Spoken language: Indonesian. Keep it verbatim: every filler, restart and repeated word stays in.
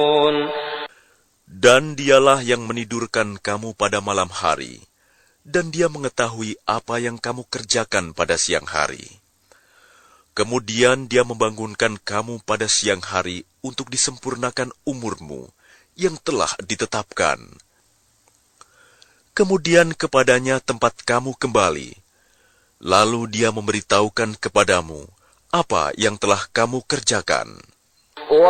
Dan dialah yang menidurkan kamu pada malam hari, dan dia mengetahui apa yang kamu kerjakan pada siang hari. Kemudian dia membangunkan kamu pada siang hari untuk disempurnakan umurmu yang telah ditetapkan. Kemudian kepadanya tempat kamu kembali, lalu dia memberitahukan kepadamu apa yang telah kamu kerjakan.